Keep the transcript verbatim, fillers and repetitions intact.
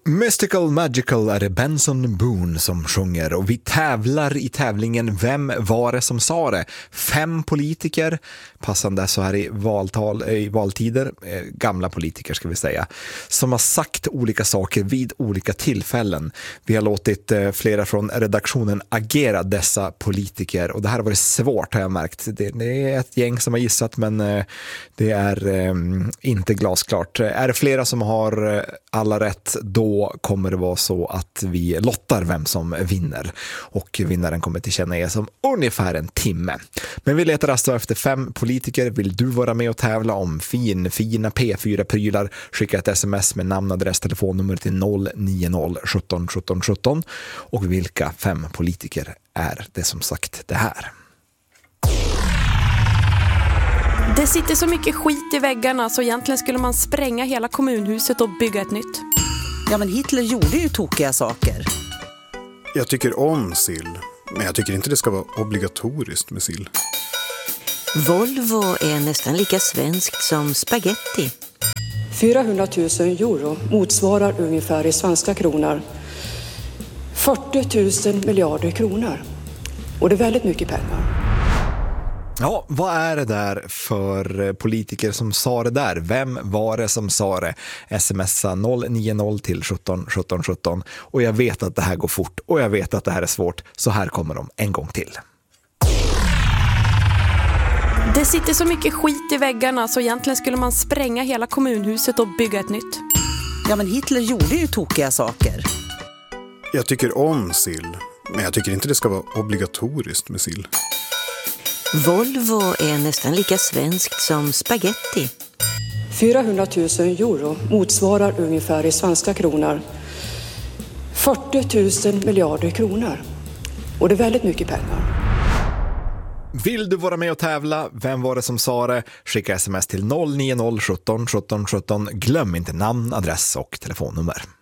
Mystical Magical är det Benson Boone som sjunger och vi tävlar i tävlingen Vem var det som sa det? Fem politiker, passande så här i valtal, i valtider, eh, gamla politiker ska vi säga, som har sagt olika saker vid olika tillfällen. Vi har låtit eh, flera från redaktionen agera dessa politiker och det här har varit svårt har jag märkt. Det, det är ett gäng som har gissat men eh, det är eh, inte glasklart. Är det flera som har eh, alla rätt, då kommer det vara så att vi lottar vem som vinner och vinnaren kommer tillkännages om ungefär en timme. Men vi letar alltså efter fem politiker. Vill du vara med och tävla om fin, fina P fyra-prylar? Skicka ett sms med namn, adress, telefonnummer till noll nio noll sjutton sjutton sjutton. Och vilka fem politiker är det som sagt det här? Det sitter så mycket skit i väggarna så egentligen skulle man spränga hela kommunhuset och bygga ett nytt. Ja, men Hitler gjorde ju tokiga saker. Jag tycker om sill, men jag tycker inte det ska vara obligatoriskt med sill. Volvo är nästan lika svenskt som spaghetti. fyrahundratusen euro motsvarar ungefär i svenska kronor fyrtio tusen miljarder kronor. Och det är väldigt mycket pengar. Ja, vad är det där för politiker som sa det där? Vem var det som sa det? Smsa noll nio noll till sjutton sjutton sjutton. Och jag vet att det här går fort och jag vet att det här är svårt. Så här kommer de en gång till. Det sitter så mycket skit i väggarna så egentligen skulle man spränga hela kommunhuset och bygga ett nytt. Ja, men Hitler gjorde ju tokiga saker. Jag tycker om sill, men jag tycker inte det ska vara obligatoriskt med sill. Volvo är nästan lika svenskt som spaghetti. fyrahundratusen euro motsvarar ungefär i svenska kronor fyrtio tusen miljarder kronor. Och det är väldigt mycket pengar. Vill du vara med och tävla? Vem var det som sa det? Skicka sms till noll nio noll sjutton sjutton sjutton. Glöm inte namn, adress och telefonnummer.